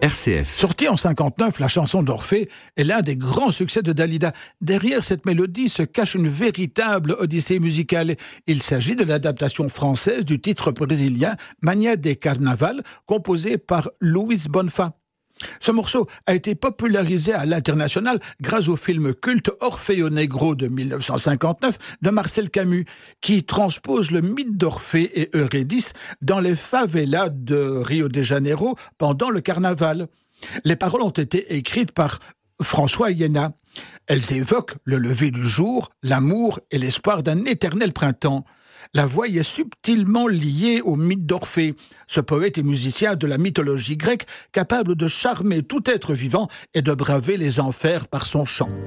RCF. Sortie en 59, la chanson d'Orphée est l'un des grands succès de Dalida. Derrière cette mélodie se cache une véritable odyssée musicale. Il s'agit de l'adaptation française du titre brésilien Mania de Carnaval, composé par Luis Bonfa. Ce morceau a été popularisé à l'international grâce au film culte Orfeo Negro de 1959 de Marcel Camus, qui transpose le mythe d'Orphée et Eurydice dans les favelas de Rio de Janeiro pendant le carnaval. Les paroles ont été écrites par François Iéna. Elles évoquent le lever du jour, l'amour et l'espoir d'un éternel printemps. La voix y est subtilement liée au mythe d'Orphée, ce poète et musicien de la mythologie grecque capable de charmer tout être vivant et de braver les enfers par son chant.